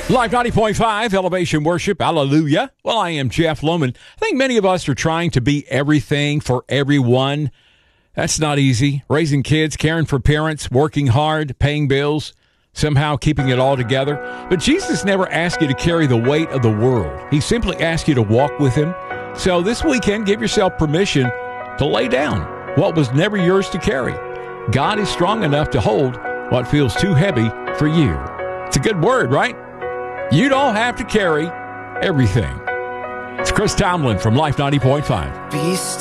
Live 90.5, Elevation Worship, hallelujah. Well, I am Jeff Lohman. I think many of us are trying to be everything for everyone. That's not easy. Raising kids, caring for parents, working hard, paying bills, somehow keeping it all together. But Jesus never asked you to carry the weight of the world. He simply asked you to walk with him. So this weekend, give yourself permission to lay down what was never yours to carry. God is strong enough to hold what feels too heavy for you. It's a good word, right? You don't have to carry everything. It's Chris Tomlin from Life 90.5. Be still.